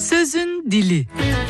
Sözün Dili.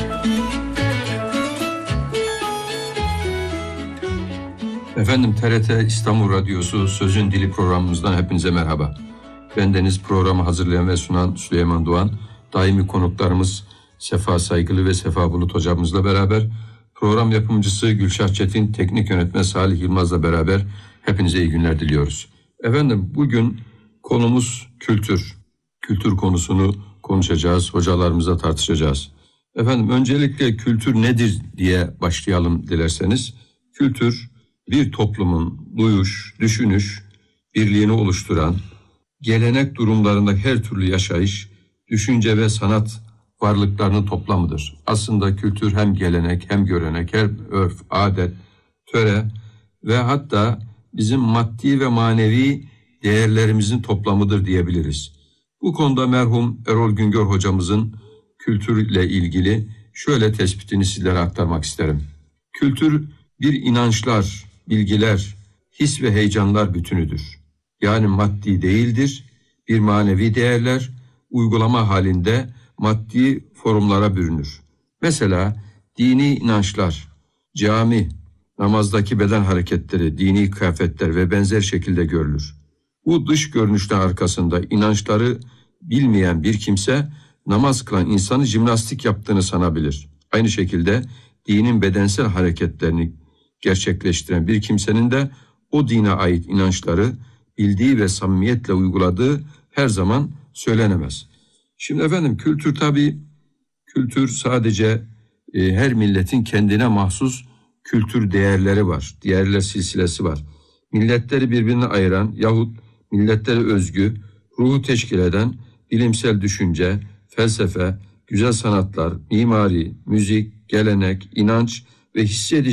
Efendim, TRT İstanbul Radyosu Sözün Dili programımızdan hepinize merhaba. Bendeniz programı hazırlayan ve sunan Süleyman Doğan, daimi konuklarımız Sefa Saygılı ve Sefa Bulut hocamızla beraber, program yapımcısı Gülşah Çetin, teknik yönetmen Salih Yılmaz'la beraber hepinize iyi günler diliyoruz. Efendim, bugün konumuz kültür. Kültür konusunu konuşacağız, hocalarımızla tartışacağız. Efendim, öncelikle kültür nedir diye başlayalım dilerseniz. Kültür, bir toplumun duyuş, düşünüş, birliğini oluşturan, gelenek durumlarında her türlü yaşayış, düşünce ve sanat varlıklarının toplamıdır. Aslında kültür hem gelenek, hem görenek, hem örf, adet, töre ve hatta bizim maddi ve manevi değerlerimizin toplamıdır diyebiliriz. Bu konuda merhum Erol Güngör hocamızın kültürle ilgili şöyle tespitini sizlere aktarmak isterim. Kültür bir inançlar, bilgiler, his ve heyecanlar bütünüdür. Yani maddi değildir, bir manevi değerler, uygulama halinde maddi formlara bürünür. Mesela dini inançlar, cami, namazdaki beden hareketleri, dini kıyafetler ve benzer şekilde görülür. Bu dış görünüşler arkasında inançları bilmeyen bir kimse namaz kılan insanı jimnastik yaptığını sanabilir. Aynı şekilde dinin bedensel hareketlerini gerçekleştiren bir kimsenin de o dine ait inançları bildiği ve samimiyetle uyguladığı her zaman söylenemez. Şimdi efendim, kültür sadece her milletin kendine mahsus kültür değerleri var. Değerler silsilesi var. Milletleri birbirine ayıran yahut milletlere özgü, ruhu teşkil eden bilimsel düşünce, felsefe, güzel sanatlar, mimari, müzik, gelenek, inanç ve hissedici